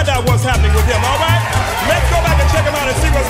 find out what's happening with him, all right? Let's go back and check him out and see what's